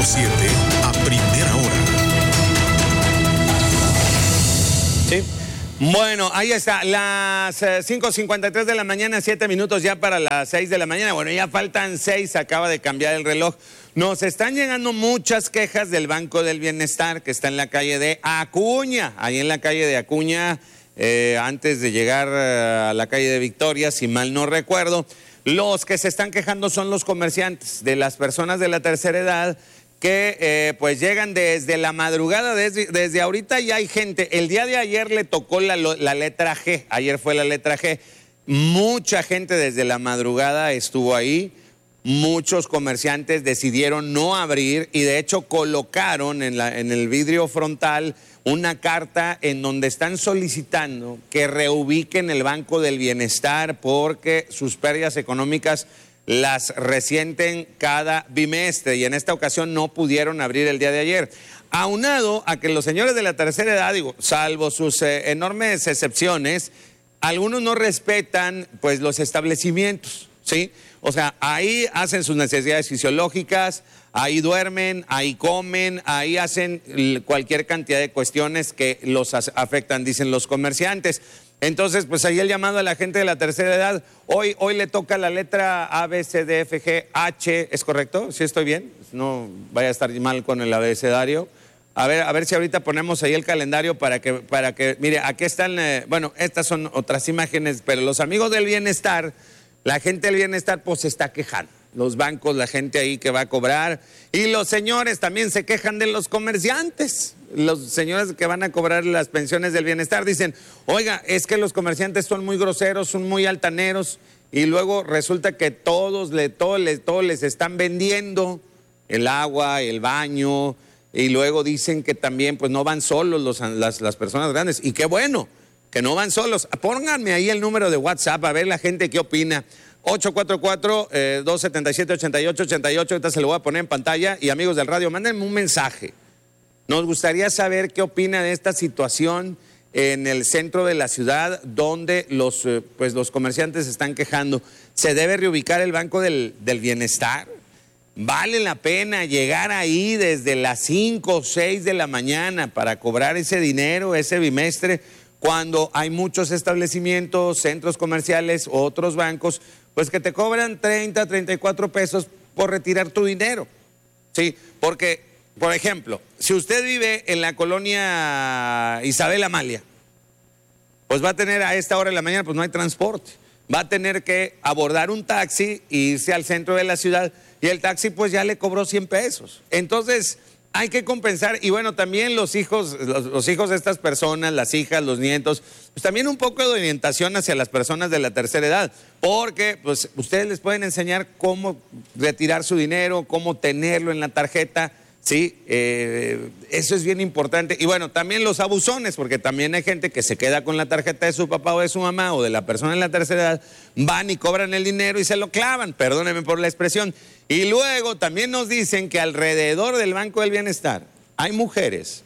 24/7 a primera hora. Sí. Bueno, ahí está, las 5:53 de la mañana, 7 minutos ya para las 6 de la mañana. Bueno, ya faltan 6, acaba de cambiar el reloj. Nos están llegando muchas quejas del Banco del Bienestar, que está en la calle de Acuña, ahí en la calle de Acuña, antes de llegar a la calle de Victoria, si mal no recuerdo. Los que se están quejando son los comerciantes, de las personas de la tercera edad, que pues llegan desde la madrugada, desde ahorita ya hay gente. El día de ayer le tocó la letra G, ayer fue la letra G. Mucha gente desde la madrugada estuvo ahí, muchos comerciantes decidieron no abrir y de hecho colocaron en el vidrio frontal una carta en donde están solicitando que reubiquen el Banco del Bienestar porque sus pérdidas económicas las resienten cada bimestre y en esta ocasión no pudieron abrir el día de ayer. Aunado a que los señores de la tercera edad, digo, salvo sus enormes excepciones, algunos no respetan pues los establecimientos, ¿sí? O sea, ahí hacen sus necesidades fisiológicas, ahí duermen, ahí comen, ahí hacen cualquier cantidad de cuestiones que los afectan, dicen los comerciantes. Entonces, pues ahí el llamado a la gente de la tercera edad. Hoy le toca la letra A, B, C, D, F, G, H, ¿es correcto? ¿Sí estoy bien? No vaya a estar mal con el abecedario. A ver si ahorita ponemos ahí el calendario para que mire, aquí están, bueno, estas son otras imágenes, pero los amigos del bienestar, la gente del bienestar pues se está quejando. Los bancos, la gente ahí que va a cobrar, y los señores también se quejan de los comerciantes. Los señores que van a cobrar las pensiones del bienestar dicen, oiga, es que los comerciantes son muy groseros, son muy altaneros, y luego resulta que todos les están vendiendo el agua, el baño, y luego dicen que también pues no van solos las personas grandes, y qué bueno que no van solos. Pónganme ahí el número de WhatsApp a ver la gente qué opina. 844-277-8888, ahorita se lo voy a poner en pantalla, y amigos del radio, mándenme un mensaje. Nos gustaría saber qué opina de esta situación en el centro de la ciudad, donde los comerciantes se están quejando. ¿Se debe reubicar el Banco del Bienestar? ¿Vale la pena llegar ahí desde las 5 o 6 de la mañana para cobrar ese dinero, ese bimestre, cuando hay muchos establecimientos, centros comerciales, otros bancos, pues que te cobran 30, 34 pesos por retirar tu dinero? Sí, porque, por ejemplo, si usted vive en la colonia Isabel Amalia, pues va a tener a esta hora de la mañana, pues no hay transporte. Va a tener que abordar un taxi e irse al centro de la ciudad, y el taxi pues ya le cobró 100 pesos. Entonces hay que compensar, y bueno, también los hijos de estas personas, las hijas, los nietos, pues también un poco de orientación hacia las personas de la tercera edad, porque pues ustedes les pueden enseñar cómo retirar su dinero, cómo tenerlo en la tarjeta, sí, eso es bien importante. Y bueno, también los abusones, porque también hay gente que se queda con la tarjeta de su papá o de su mamá o de la persona en la tercera edad, van y cobran el dinero y se lo clavan, perdónenme por la expresión. Y luego también nos dicen que alrededor del Banco del Bienestar hay mujeres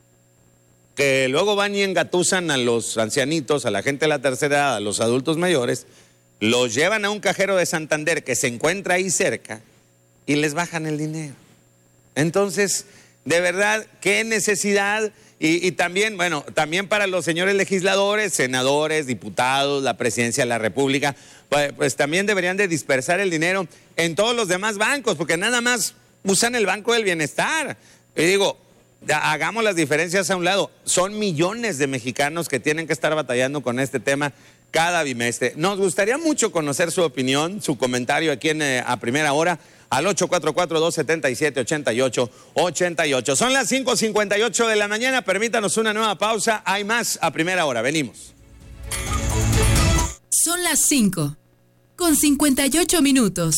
que luego van y engatusan a los ancianitos, a la gente de la tercera edad, a los adultos mayores, los llevan a un cajero de Santander que se encuentra ahí cerca y les bajan el dinero. Entonces, de verdad, qué necesidad. Y también, bueno, también para los señores legisladores, senadores, diputados, la presidencia de la República, pues también deberían de dispersar el dinero en todos los demás bancos, porque nada más usan el Banco del Bienestar. Y digo, hagamos las diferencias a un lado. Son millones de mexicanos que tienen que estar batallando con este tema cada bimestre. Nos gustaría mucho conocer su opinión, su comentario aquí A Primera Hora, al 844-277-8888. Son las 5:58 de la mañana, permítanos una nueva pausa, hay más A Primera Hora, venimos. Son las 5:58.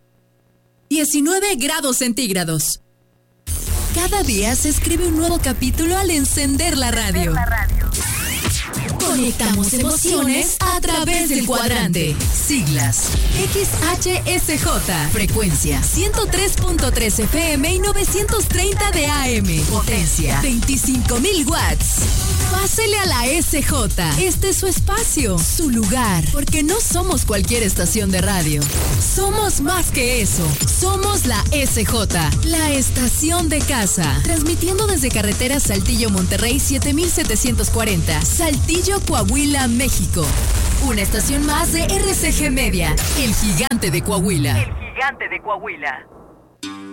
19 grados centígrados. Cada día se escribe un nuevo capítulo al encender la radio. Conectamos emociones a través del cuadrante. Siglas: XHSJ. Frecuencia: 103.3 FM y 930 de AM. Potencia: 25,000 watts. Pásele a la SJ. Este es su espacio, su lugar. Porque no somos cualquier estación de radio. Somos más que eso. Somos la SJ, la estación de casa. Transmitiendo desde carretera Saltillo-Monterrey 7740. Saltillo, Coahuila, México. Una estación más de RCG Media, el gigante de Coahuila. El gigante de Coahuila.